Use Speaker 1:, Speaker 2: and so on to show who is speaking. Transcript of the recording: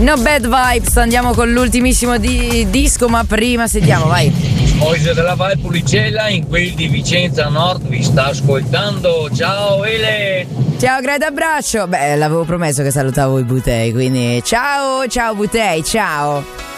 Speaker 1: No bad vibes, andiamo con l'ultimissimo disco, ma prima sentiamo, vai.
Speaker 2: Moise della Val Pulicella, in quel di Vicenza Nord vi sta ascoltando. Ciao Ele!
Speaker 1: Ciao, grande abbraccio. Beh, l'avevo promesso che salutavo i Butei, quindi ciao Butei, ciao.